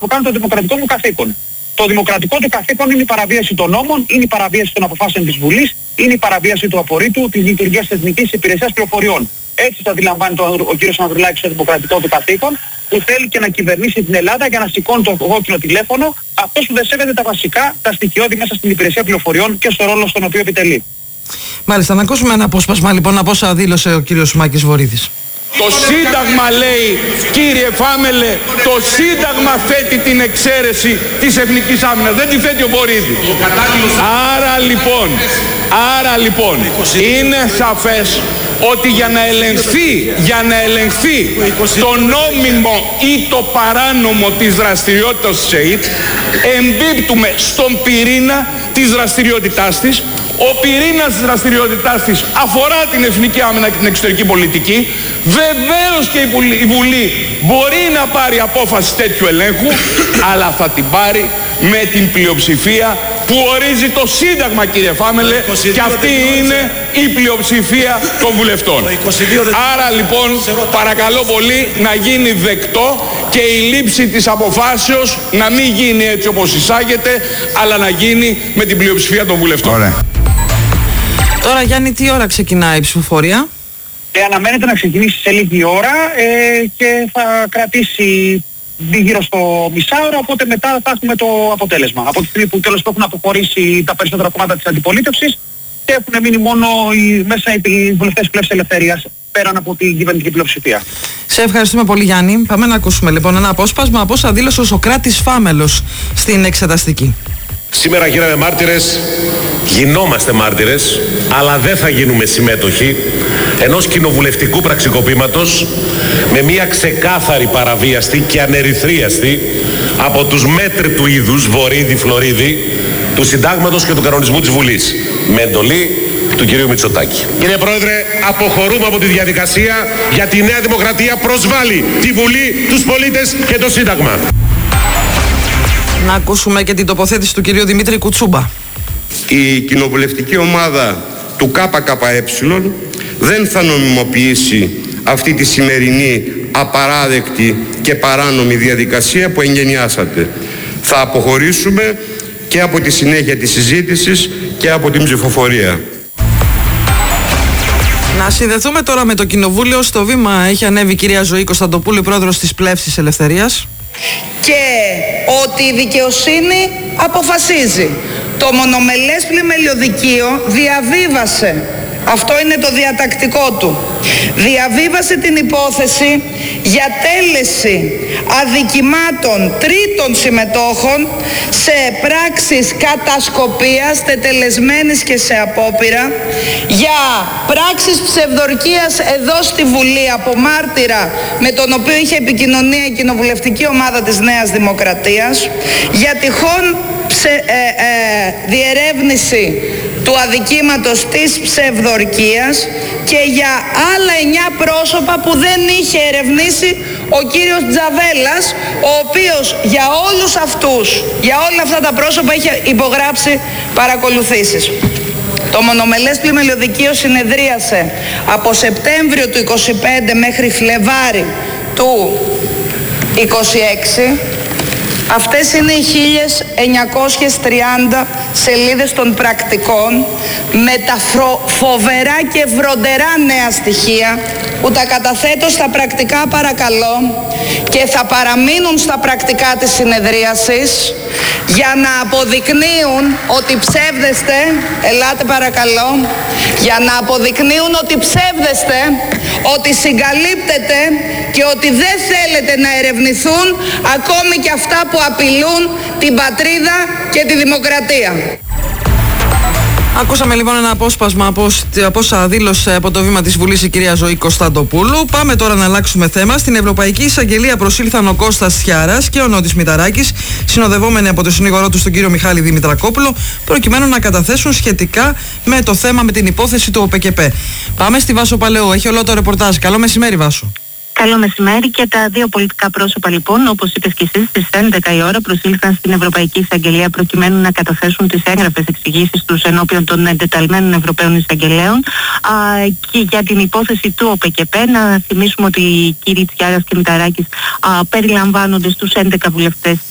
που κάνω το δημοκρατικό μου καθήκον. Το δημοκρατικό του καθήκον είναι η παραβίαση των νόμων, είναι η παραβίαση των αποφάσεων της Βουλής, είναι η παραβίαση του απορρίτου της λειτουργίας της Εθνικής Υπηρεσίας Πληροφοριών. Έτσι το αντιλαμβάνει ο κύριος Ανδρουλάκης στο δημοκρατικό του καθήκον, που θέλει και να κυβερνήσει την Ελλάδα για να σηκώνει το κόκκινο τηλέφωνο, αυτός που δεν σέβεται τα βασικά, τα στοιχειώδη μέσα στην υπηρεσία πληροφοριών και στο ρόλο στον οποίο επιτελεί. Μάλιστα, να ακούσουμε ένα απόσπασμα λοιπόν από όσα δήλωσε ο κύριος Μάκης Βορίδης. Το Σύνταγμα λέει, κύριε Φάμελε, το Σύνταγμα θέτει την εξαίρεση της εθνικής άμυνας, δεν τη θέτει ο Βορίδης. Άρα λοιπόν, είναι σαφές ότι για να ελεγχθεί το νόμιμο ή το παράνομο της δραστηριότητας της ΕΕΠ, εμπίπτουμε στον πυρήνα της δραστηριότητάς της. Ο πυρήνας της δραστηριότητάς της αφορά την εθνική άμυνα και την εξωτερική πολιτική. Βεβαίως και η Βουλή μπορεί να πάρει απόφαση τέτοιου ελέγχου, αλλά θα την πάρει με την πλειοψηφία που ορίζει το Σύνταγμα, κύριε Φάμελε, και αυτή είναι η πλειοψηφία των βουλευτών. Άρα λοιπόν παρακαλώ πολύ να γίνει δεκτό και η λήψη της αποφάσεως να μην γίνει έτσι όπως εισάγεται, αλλά να γίνει με την πλειοψηφία των βουλευτών. Ωραία. Τώρα Γιάννη, τι ώρα ξεκινάει η ψηφοφορία? Αναμένεται να ξεκινήσει σε λίγη ώρα και θα κρατήσει γύρω στο μισάωρο, οπότε μετά θα έχουμε το αποτέλεσμα. Από τη στιγμή που τέλος έχουν αποχωρήσει τα περισσότερα κομμάτια της αντιπολίτευσης και έχουν μείνει μόνο μέσα οι βουλευτές Πλεύσης Ελευθερίας πέραν από την κυβερνητική πλειοψηφία. Σε ευχαριστούμε πολύ Γιάννη. Πάμε να ακούσουμε λοιπόν ένα απόσπασμα από όσα δήλωσε ο Σωκράτης Φάμελος στην εξεταστική. Σήμερα γίναμε μάρτυρες, γινόμαστε μάρτυρες, αλλά δεν θα γίνουμε συμμέτοχοι ενός κοινοβουλευτικού πραξικοπήματος με μια ξεκάθαρη παραβίαστη και ανερυθρίαστη από τους μέτρητου είδους Βορίδη Φλωρίδη του Συντάγματος και του κανονισμού της Βουλής, με εντολή του κυρίου Μητσοτάκη. Κύριε Πρόεδρε, αποχωρούμε από τη διαδικασία, γιατί η Νέα Δημοκρατία προσβάλλει τη Βουλή, τους πολίτες και το Σύνταγμα. Να ακούσουμε και την τοποθέτηση του κυρίου Δημήτρη Κουτσούμπα. Η κοινοβουλευτική ομάδα του ΚΚΕ δεν θα νομιμοποιήσει αυτή τη σημερινή απαράδεκτη και παράνομη διαδικασία που εγγενιάσατε. Θα αποχωρήσουμε και από τη συνέχεια της συζήτησης και από την ψηφοφορία. Να συνδεθούμε τώρα με το Κοινοβούλιο. Στο βήμα έχει ανέβει η κυρία Ζωή Κωνσταντοπούλου, πρόεδρος της Πλεύσης Ελευθερίας. Και ότι η δικαιοσύνη αποφασίζει. Το μονομελές πλημελιωδικείο διαβίβασε, αυτό είναι το διατακτικό του, διαβίβασε την υπόθεση για τέλεση αδικημάτων τρίτων συμμετόχων σε πράξεις κατασκοπίας τετελεσμένης και σε απόπειρα, για πράξεις ψευδορκίας εδώ στη Βουλή από μάρτυρα με τον οποίο είχε επικοινωνία η κοινοβουλευτική ομάδα της Νέας Δημοκρατίας, για τυχόν διερεύνηση του αδικήματος της ψευδορκίας και για άλλα 9 πρόσωπα που δεν είχε ερευνήσει ο κύριος Τζαβέλας, ο οποίος για όλους αυτούς, για όλα αυτά τα πρόσωπα είχε υπογράψει παρακολουθήσεις. Το μονομελές πλημελιωδικείο συνεδρίασε από Σεπτέμβριο του 25 μέχρι Φλεβάρι του 26. Αυτές είναι οι 1930 σελίδες των πρακτικών με τα φοβερά και βροντερά νέα στοιχεία που τα καταθέτω στα πρακτικά, παρακαλώ, και θα παραμείνουν στα πρακτικά της συνεδρίασης για να αποδεικνύουν ότι ψεύδεστε, ελάτε παρακαλώ, για να αποδεικνύουν ότι ψεύδεστε, ότι συγκαλύπτετε και ότι δεν θέλετε να ερευνηθούν ακόμη και αυτά που απειλούν την πατρίδα και τη δημοκρατία. Ακούσαμε λοιπόν ένα απόσπασμα από όσα δήλωσε από το βήμα της Βουλής η κυρία Ζωή Κωνσταντοπούλου. Πάμε τώρα να αλλάξουμε θέμα. Στην Ευρωπαϊκή Εισαγγελία προσήλθαν ο Κώστας Σιάρας και ο Νότης Μηταράκης, συνοδευόμενοι από τον συνήγορό του τον κύριο Μιχάλη Δημητρακόπουλο, προκειμένου να καταθέσουν σχετικά με το θέμα, με την υπόθεση του ΟΠΚΕΠ. Πάμε στη Βάσο Παλαιού. Έχει όλο το ρεπορτάζ. Καλό μεσημέρι, Βάσο. Καλό μεσημέρι. Και τα δύο πολιτικά πρόσωπα, λοιπόν, όπως είπες και εσύ, στις 11 η ώρα προσήλθαν στην Ευρωπαϊκή Εισαγγελία προκειμένου να καταθέσουν τις έγγραφες εξηγήσεις τους ενώπιον των εντεταλμένων Ευρωπαίων Εισαγγελέων και για την υπόθεση του ΟΠΚΕΠ. Να θυμίσουμε ότι οι κύριοι Τσιάρας και Μηταράκης περιλαμβάνονται στους 11 βουλευτές